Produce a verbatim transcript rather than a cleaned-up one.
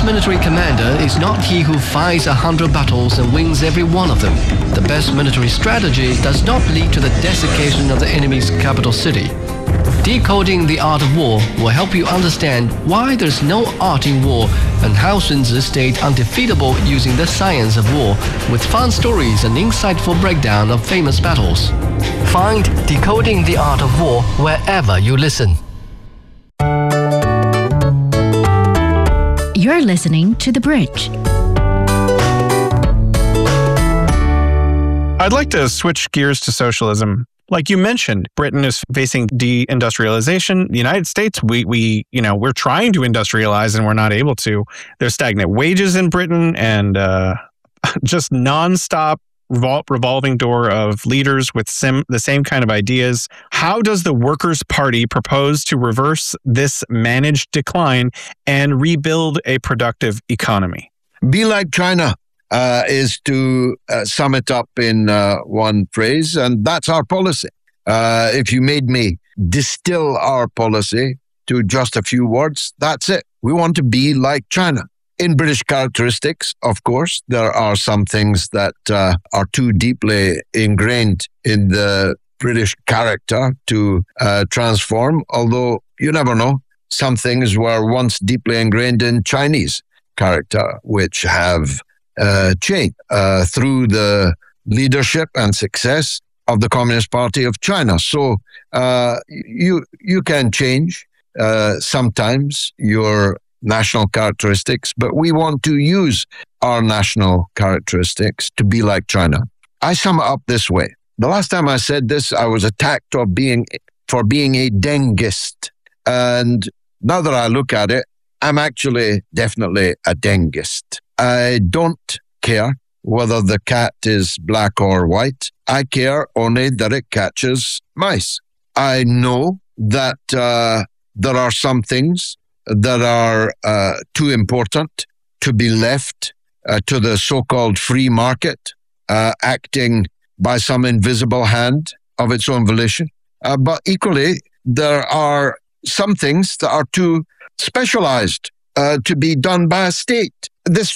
military commander is not he who fights a hundred battles and wins every one of them. The best military strategy does not lead to the desiccation of the enemy's capital city. Decoding the Art of War will help you understand why there's no art in war and how Sun Tzu stayed undefeatable using the science of war, with fun stories and insightful breakdown of famous battles. Find Decoding the Art of War wherever you listen. You're listening to The Bridge. I'd like to switch gears to socialism. Like you mentioned, Britain is facing deindustrialization. The United States, we, we, you know, we're trying to industrialize and we're not able to. There's stagnant wages in Britain and uh, just nonstop revol- revolving door of leaders with sim- the same kind of ideas. How does the Workers' Party propose to reverse this managed decline and rebuild a productive economy? Be like China. Uh, is to uh, sum it up in uh, one phrase, and that's our policy. Uh, if you made me distill our policy to just a few words, that's it. We want to be like China. In British characteristics, of course, there are some things that uh, are too deeply ingrained in the British character to uh, transform, although you never know. Some things were once deeply ingrained in Chinese character, which have Uh, change uh, through the leadership and success of the Communist Party of China. So uh, you you can change uh, sometimes your national characteristics, but we want to use our national characteristics to be like China. I sum it up this way. The last time I said this, I was attacked of being for being a Dengist. And now that I look at it, I'm actually definitely a Dengist. I don't care whether the cat is black or white. I care only that it catches mice. I know that uh, there are some things that are uh, too important to be left uh, to the so-called free market, uh, acting by some invisible hand of its own volition. Uh, but equally, there are some things that are too specialized uh, to be done by a state. This